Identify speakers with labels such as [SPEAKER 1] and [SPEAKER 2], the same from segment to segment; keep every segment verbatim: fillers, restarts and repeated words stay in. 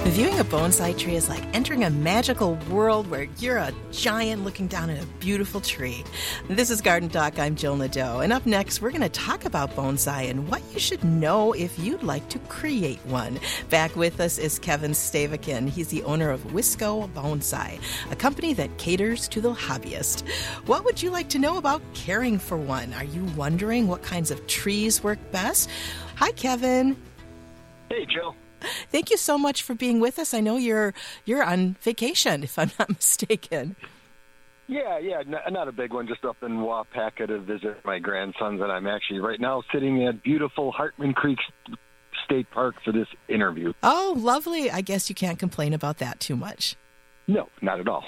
[SPEAKER 1] Viewing a bonsai tree is like entering a magical world where you're a giant looking down at a beautiful tree. This is Garden Talk. I'm Jill Nadeau. And up next, we're going to talk about bonsai and what you should know if you'd like to create one. Back with us is Kevin Stavikin. He's the owner of Wisco Bonsai, a company that caters to the hobbyist. What would you like to know about caring for one? Are you wondering what kinds of trees work best? Hi, Kevin.
[SPEAKER 2] Hey, Jill.
[SPEAKER 1] Thank you so much for being with us. I know you're you're on vacation, if I'm not mistaken.
[SPEAKER 2] Yeah, yeah, n- not a big one, just up in Waupaca to visit my grandsons, and I'm actually right now sitting at beautiful Hartman Creek State Park for this interview.
[SPEAKER 1] Oh, lovely. I guess you can't complain about that too much.
[SPEAKER 2] No, not at all.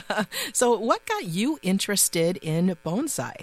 [SPEAKER 1] So what got you interested in bonsai?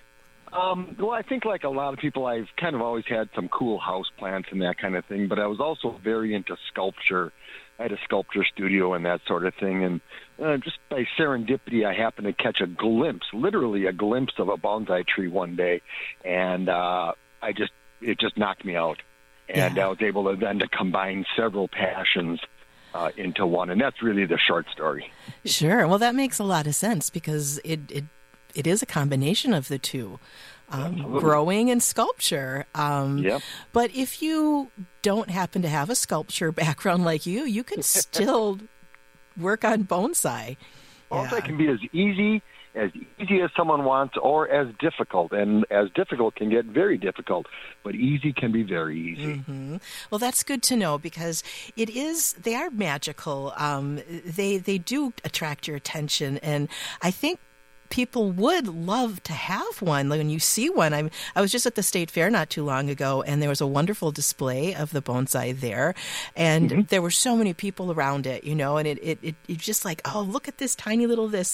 [SPEAKER 2] Um, well, I think like a lot of people, I've kind of always had some cool house plants and that kind of thing, but I was also very into sculpture. I had a sculpture studio and that sort of thing, and uh, just by serendipity, I happened to catch a glimpse, literally a glimpse of a bonsai tree one day, and uh, I just it just knocked me out, and yeah. I was able to then to combine several passions uh, into one, and that's really the short story.
[SPEAKER 1] Sure. Well, that makes a lot of sense because it it. It is a combination of the two, um, growing and sculpture. Um,
[SPEAKER 2] yep.
[SPEAKER 1] But if you don't happen to have a sculpture background like you, you can still work on bonsai.
[SPEAKER 2] Bonsai
[SPEAKER 1] Yeah.
[SPEAKER 2] can be as easy as easy as someone wants, or as difficult. And as difficult can get very difficult, but easy can be very easy.
[SPEAKER 1] Mm-hmm. Well, that's good to know because it is. They are magical. Um, they they do attract your attention, and I think people would love to have one. Like when you see one, I I was just at the State Fair not too long ago, and there was a wonderful display of the bonsai there, and mm-hmm. there were so many people around it, you know, and it, it, it it's just like, oh, look at this tiny little this